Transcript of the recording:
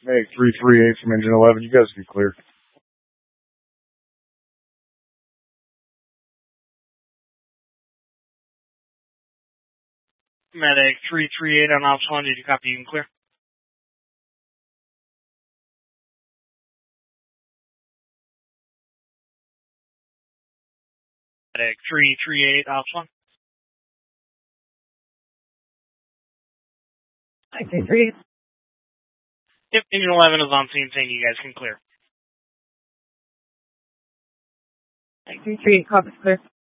Make 338 from engine 11. You guys can clear. Medic 338 on Ops 1. Did you copy? You can clear. Medic 338 Ops 1. 933. Yep, engine 11 is on scene saying you guys can clear. 933, copy, clear.